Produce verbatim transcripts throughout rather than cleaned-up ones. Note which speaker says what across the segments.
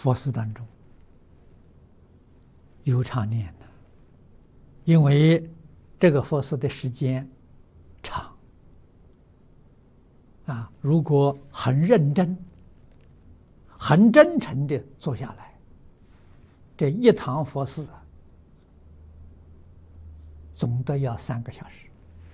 Speaker 1: 佛事当中有常念的，因为这个佛事的时间长啊，如果很认真、很真诚的坐下来，这一堂佛事啊，总得要三个小时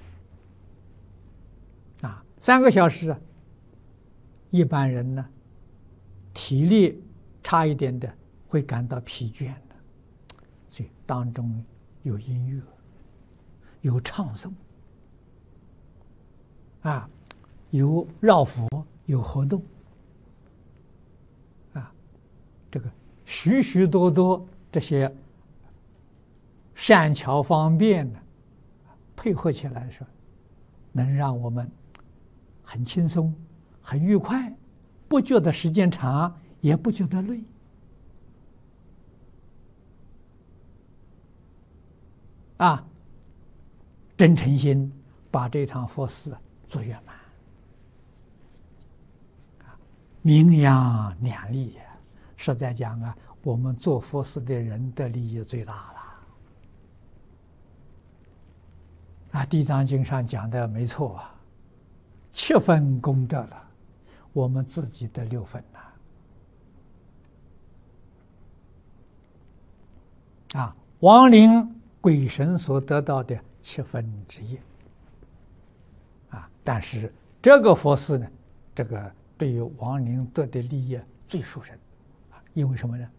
Speaker 1: 啊，三个小时啊，一般人呢，体力差一点的会感到疲倦的，所以当中有音乐，有唱诵，啊，有绕佛，有活动，啊，这个许许多多这些善巧方便的配合起来的时候，能让我们很轻松、很愉快，不觉得时间长，也不觉得累。啊，真诚心把这场佛事做圆满，名扬两利呀！实在讲啊，我们做佛事的人的利益最大了。啊，《地藏经》上讲的没错啊，七分功德了，我们自己的六分呐。啊，亡灵鬼神所得到的七分之一。啊，但是这个佛事呢，这个对于亡灵得的利益最殊胜，啊，因为什么呢？